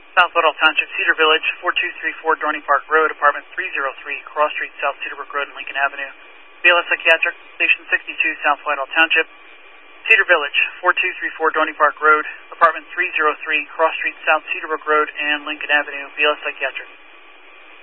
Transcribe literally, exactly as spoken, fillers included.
South Whitehall Township, Cedar Village, four two three four Dorney Park Road, apartment three oh three, Cross Street, South Cedarbrook Road, and Lincoln Avenue. B L S Psychiatric, Station sixty-two, South Whitehall Township. Cedar Village, four two three four Dorney Park Road, apartment three oh three, Cross Street, South Cedarbrook Road, and Lincoln Avenue. B L S Psychiatric.